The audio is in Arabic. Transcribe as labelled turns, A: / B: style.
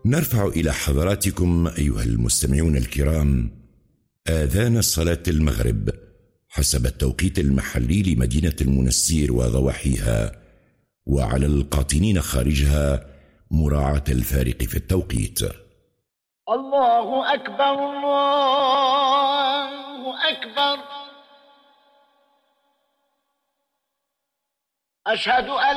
A: نرفع إلى حضراتكم أيها المستمعون الكرام آذان صلاة المغرب حسب التوقيت المحلي لمدينة المنستير وضواحيها، وعلى القاطنين خارجها مراعاة الفارق في التوقيت.
B: الله أكبر الله أكبر. أشهد أن